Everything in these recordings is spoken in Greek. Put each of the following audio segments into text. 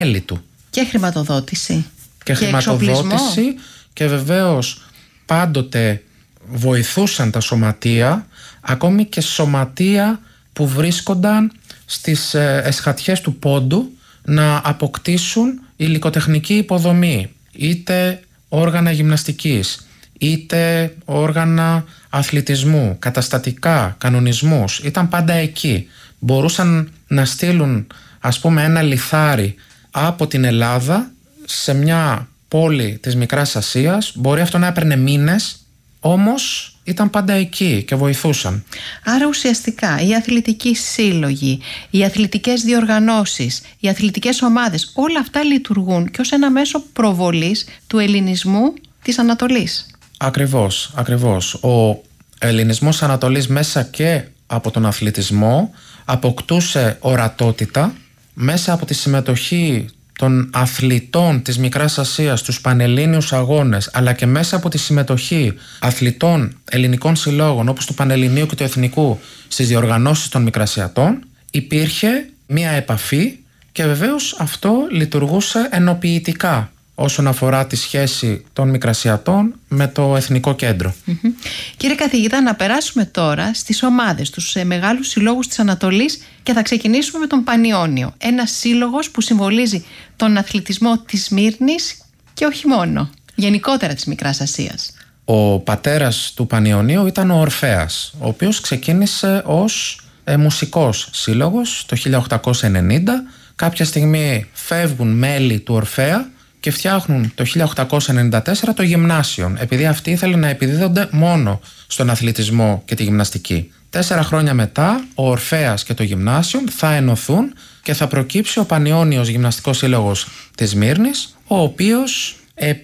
μέλη του. Και χρηματοδότηση. Και χρηματοδότηση και βεβαίως πάντοτε βοηθούσαν τα σωματεία, ακόμη και σωματεία που βρίσκονταν στις εσχατιές του Πόντου, να αποκτήσουν υλικοτεχνική υποδομή, είτε όργανα γυμναστικής, είτε όργανα αθλητισμού, καταστατικά, κανονισμούς. Ήταν πάντα εκεί. Μπορούσαν να στείλουν, ας πούμε, ένα λιθάρι από την Ελλάδα σε μια πόλη της Μικράς Ασίας. Μπορεί αυτό να έπαιρνε μήνες, όμως ήταν πάντα εκεί και βοηθούσαν. Άρα ουσιαστικά οι αθλητικοί σύλλογοι, οι αθλητικές διοργανώσεις, οι αθλητικές ομάδες, όλα αυτά λειτουργούν και ως ένα μέσο προβολής του ελληνισμού της Ανατολής. Ακριβώς. Ο ελληνισμός Ανατολής μέσα και από τον αθλητισμό αποκτούσε ορατότητα μέσα από τη συμμετοχή των αθλητών της Μικράς Ασίας στους Πανελλήνιους Αγώνες, αλλά και μέσα από τη συμμετοχή αθλητών ελληνικών συλλόγων όπως του Πανελληνίου και του Εθνικού στις διοργανώσεις των Μικρασιατών, υπήρχε μία επαφή και βεβαίως αυτό λειτουργούσε ενοποιητικά όσον αφορά τη σχέση των Μικρασιατών με το Εθνικό Κέντρο. Κύριε καθηγητά, να περάσουμε τώρα στις ομάδες, τους μεγάλους συλλόγους της Ανατολής, και θα ξεκινήσουμε με τον Πανιώνιο. Ένας σύλλογος που συμβολίζει τον αθλητισμό της Σμύρνης και όχι μόνο, γενικότερα της Μικράς Ασίας. Ο πατέρας του Πανιωνίου ήταν ο Ορφέας, ο οποίος ξεκίνησε ως μουσικός σύλλογος το 1890. Κάποια στιγμή φεύγουν μέλη του Ορφέα και φτιάχνουν το 1894 το γυμνάσιο, επειδή αυτοί ήθελαν να επιδίδονται μόνο στον αθλητισμό και τη γυμναστική. 4 χρόνια μετά, ο Ορφέας και το γυμνάσιο θα ενωθούν και θα προκύψει ο Πανιώνιος Γυμναστικός Σύλλογος της Σμύρνης, ο οποίος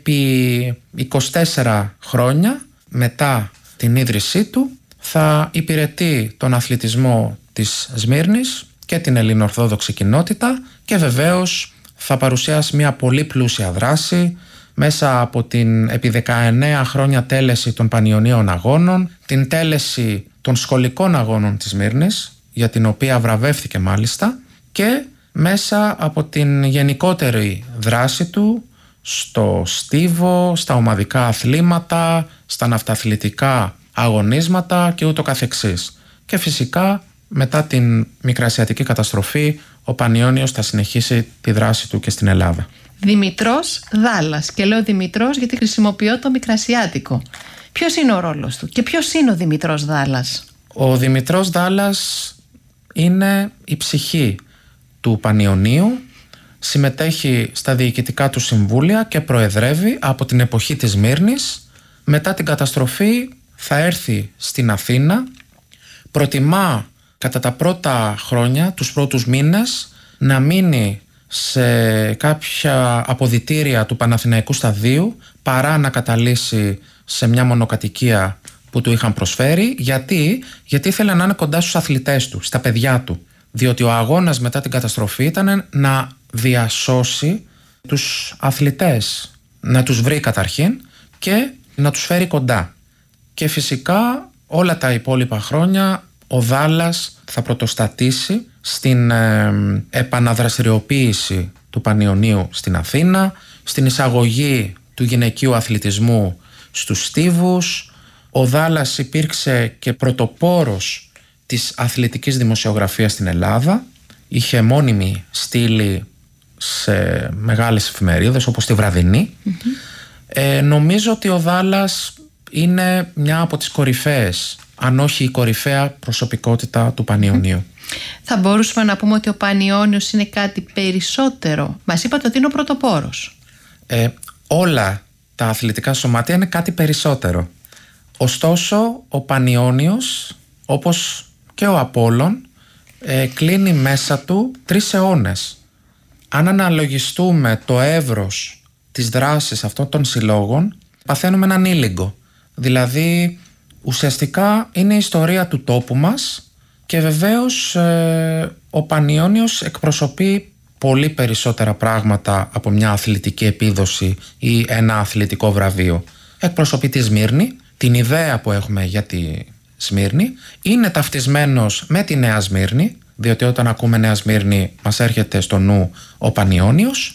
επί 24 χρόνια μετά την ίδρυσή του θα υπηρετεί τον αθλητισμό της Σμύρνης και την ελληνοορθόδοξη κοινότητα και βεβαίως θα παρουσιάσει μια πολύ πλούσια δράση μέσα από την επί 19 χρόνια τέλεση των Πανιωνίων Αγώνων, την τέλεση των σχολικών αγώνων της Σμύρνης, για την οποία βραβεύτηκε μάλιστα, και μέσα από την γενικότερη δράση του στο στίβο, στα ομαδικά αθλήματα, στα ναυταθλητικά αγωνίσματα και ούτω καθεξής. Και φυσικά μετά την μικρασιατική καταστροφή ο Πανιώνιος θα συνεχίσει τη δράση του και στην Ελλάδα. Δημητρός Δάλλας, και λέω Δημητρός γιατί χρησιμοποιώ το μικρασιάτικο. Ποιος είναι ο ρόλος του και ποιος είναι ο Δημητρός Δάλλας? Ο Δημητρός Δάλλας είναι η ψυχή του Πανιωνίου, συμμετέχει στα διοικητικά του συμβούλια και προεδρεύει από την εποχή της Σμύρνης. Μετά την καταστροφή θα έρθει στην Αθήνα, προτιμά κατά τα πρώτα χρόνια, τους πρώτους μήνες, να μείνει σε κάποια αποδυτήρια του Παναθηναϊκού Σταδίου παρά να καταλύσει σε μια μονοκατοικία που του είχαν προσφέρει. Γιατί ήθελε να είναι κοντά στους αθλητές του, στα παιδιά του. Διότι ο αγώνας μετά την καταστροφή ήταν να διασώσει τους αθλητές, να τους βρει καταρχήν και να τους φέρει κοντά. Και φυσικά όλα τα υπόλοιπα χρόνια ο Δάλλας θα πρωτοστατήσει στην επαναδραστηριοποίηση του Πανιωνίου στην Αθήνα, στην εισαγωγή του γυναικείου αθλητισμού στους στίβους. Ο Δάλλας υπήρξε και πρωτοπόρος της αθλητικής δημοσιογραφίας στην Ελλάδα. Είχε μόνιμη στήλη σε μεγάλες εφημερίδες όπως τη Βραδινή. Νομίζω ότι ο Δάλλας είναι μια από τις κορυφαίες, αν όχι η κορυφαία προσωπικότητα του Πανιωνίου. Θα μπορούσαμε να πούμε ότι ο Πανιώνιος είναι κάτι περισσότερο? Μας είπατε ότι είναι ο πρωτοπόρος. Όλα τα αθλητικά σωματεία είναι κάτι περισσότερο. Ωστόσο, ο Πανιώνιος, όπως και ο Απόλλων, κλείνει μέσα του 3 αιώνες. Αν αναλογιστούμε το εύρος της δράσης αυτών των συλλόγων, παθαίνουμε έναν ήλιγκο. Δηλαδή, ουσιαστικά είναι η ιστορία του τόπου μας και βεβαίως ο Πανιώνιος εκπροσωπεί πολύ περισσότερα πράγματα από μια αθλητική επίδοση ή ένα αθλητικό βραβείο. Εκπροσωπεί τη Σμύρνη, την ιδέα που έχουμε για τη Σμύρνη, είναι ταυτισμένος με τη Νέα Σμύρνη, διότι όταν ακούμε Νέα Σμύρνη μας έρχεται στο νου ο Πανιώνιος,